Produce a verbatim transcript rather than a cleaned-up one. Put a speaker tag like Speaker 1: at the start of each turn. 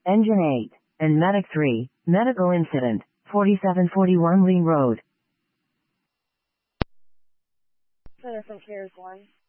Speaker 1: Engine eight, and Medic three, medical incident, forty-seven forty-one Lee Road.
Speaker 2: Citizen Cares one.